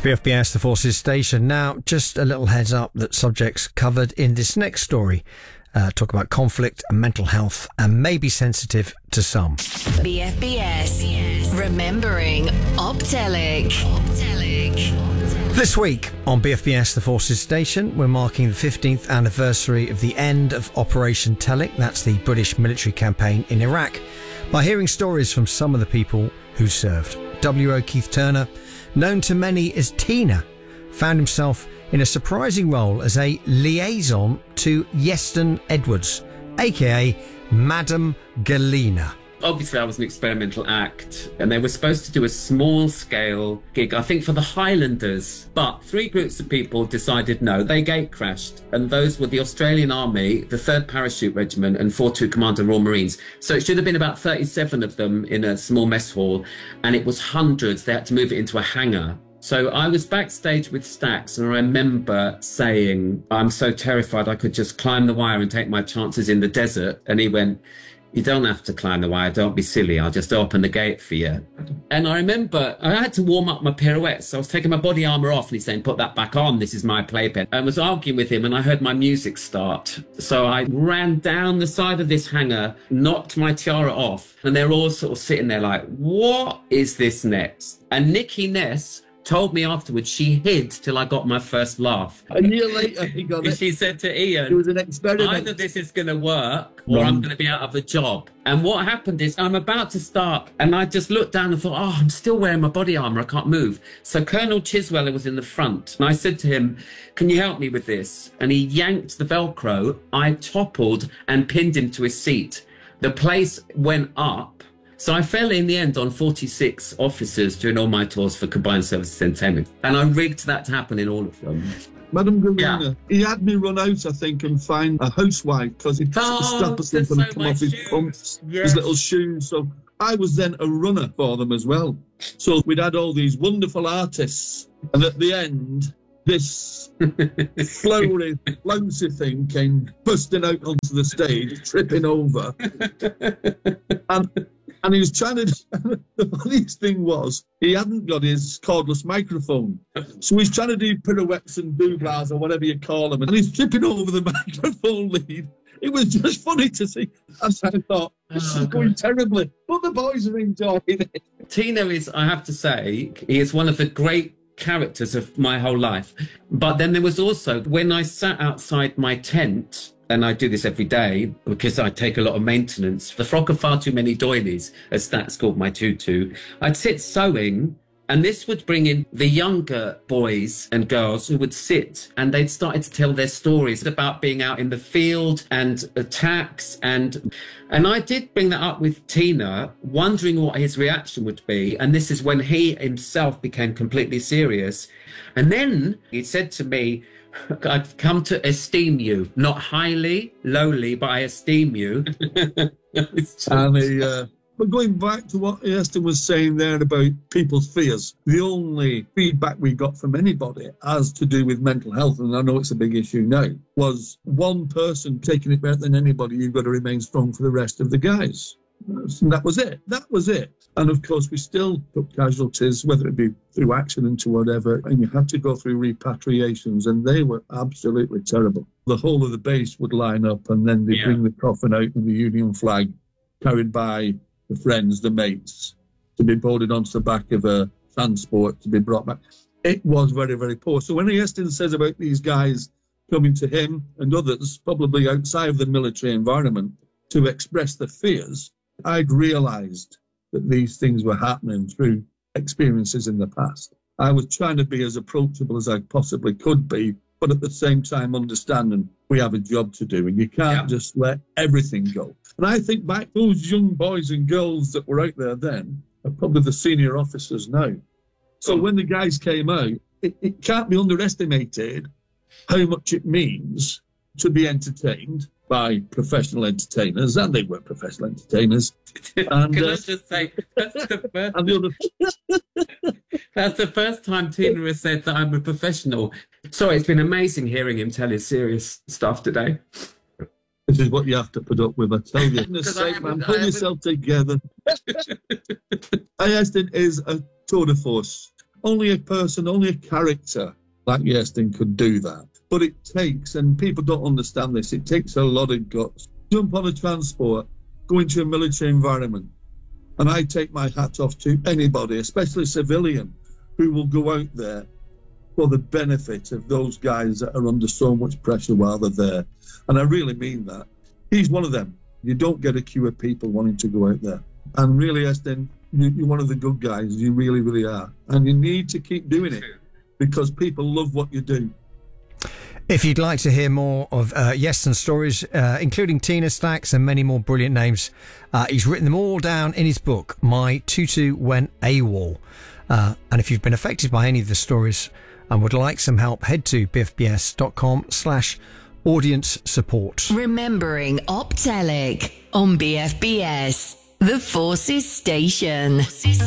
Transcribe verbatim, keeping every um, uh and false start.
B F B S, the Forces Station. Now, just a little heads up that subjects covered in this next story uh, talk about conflict and mental health and may be sensitive to some. B F B S, remembering Optelic. Optelic. This week on B F B S, the Forces Station, we're marking the fifteenth anniversary of the end of Operation Telic. That's the British military campaign in Iraq, by hearing stories from some of the people who served. W O Keith Turner, known to many as Tina, found himself in a surprising role as a liaison to Yeston Edwards, aka Madame Galena. Obviously, I was an experimental act, and they were supposed to do a small-scale gig, I think, for the Highlanders. But three groups of people decided no. They gate crashed, and those were the Australian Army, the third Parachute Regiment, and four two Commander Royal Marines. So it should have been about thirty-seven of them in a small mess hall, and it was hundreds. They had to move it into a hangar. So I was backstage with Stax, and I remember saying, I'm so terrified I could just climb the wire and take my chances in the desert. And he went, you don't have to climb the wire. Don't be silly. I'll just open the gate for you. And I remember I had to warm up my pirouettes. So I was taking my body armour off, and he's saying, put that back on. This is my playpen. I was arguing with him, and I heard my music start. So I ran down the side of this hangar, knocked my tiara off, and they're all sort of sitting there like, what is this next? And Nikki Ness told me afterwards she hid till I got my first laugh. A year later, he got it. She said to Ian, it was an experiment. Either this is going to work or Wrong. I'm going to be out of a job. And what happened is I'm about to start, and I just looked down and thought, oh, I'm still wearing my body armour. I can't move. So Colonel Chisweller was in the front, and I said to him, can you help me with this? And he yanked the Velcro. I toppled and pinned him to his seat. The place went up. So I fell in the end on forty-six officers during all my tours for Combined Services Entertainment. And I rigged that to happen in all of them. Madame Galena, Yeah. he had me run out, I think, and find a housewife because he'd Oh, strap us up to and sew come my off his shoes. pumps, Yes. his little shoes. So I was then a runner for them as well. So we'd had all these wonderful artists. And at the end, this flowery, flouncy thing came busting out onto the stage, tripping over. and And he was trying to, the funniest thing was, he hadn't got his cordless microphone. So he's trying to do pirouettes and doublars or whatever you call them. And he's tripping over the microphone lead. It was just funny to see. And I thought, this Oh, is going God. terribly. But the boys are enjoying it. Tino is, I have to say, he is one of the great characters of my whole life. But then there was also, when I sat outside my tent, and I do this every day because I take a lot of maintenance. The frock of far too many doilies, as Stats called my tutu. I'd sit sewing, and this would bring in the younger boys and girls who would sit, and they'd started to tell their stories about being out in the field and attacks. And and I did bring that up with Tina, wondering what his reaction would be. And this is when he himself became completely serious. And then he said to me, I've come to esteem you, not highly, lowly, but I esteem you. And he, uh, but going back to what Aston was saying there about people's fears, the only feedback we got from anybody as to do with mental health, and I know it's a big issue now, was one person taking it better than anybody, you've got to remain strong for the rest of the guys. And that was it. That was it. And of course, we still took casualties, whether it be through accident or whatever, and you had to go through repatriations, and they were absolutely terrible. The whole of the base would line up, and then they Yeah. bring the coffin out with the Union flag carried by the friends, the mates, to be boarded onto the back of a transport to be brought back. It was very, very poor. So when Aston says about these guys coming to him and others, probably outside of the military environment, to express their fears, I'd realised that these things were happening through experiences in the past. I was trying to be as approachable as I possibly could be, but at the same time understanding we have a job to do and you can't Yeah. just let everything go. And I think back, those young boys and girls that were out there then are probably the senior officers now. So when the guys came out, it, it can't be underestimated how much it means to be entertained by professional entertainers, and they were professional entertainers. And, Can uh, I just say, that's the first, and the other, that's the first time Tina has said that I'm a professional. Sorry, it's been amazing hearing him tell his serious stuff today. this is what you have to put up with, I tell you. For goodness 'Cause I sake, haven't- man, I pull haven't- yourself together. Aston is a tour de force only a person, only a character like Iestyn could do that. But it takes, and people don't understand this, it takes a lot of guts. Jump on a transport, go into a military environment. And I take my hat off to anybody, especially civilian, who will go out there for the benefit of those guys that are under so much pressure while they're there. And I really mean that. He's one of them. You don't get a queue of people wanting to go out there. And really, Iestyn, you, you're one of the good guys. You really, really are. And you need to keep doing it because people love what you do. If you'd like to hear more of uh, Iestyn's stories, uh, including Tina Stacks and many more brilliant names, uh, he's written them all down in his book, My Tutu Went AWOL. Uh, and if you've been affected by any of the stories and would like some help, head to bfbs.com slash audience support. Remembering Optelic on B F B S, the Forces Station.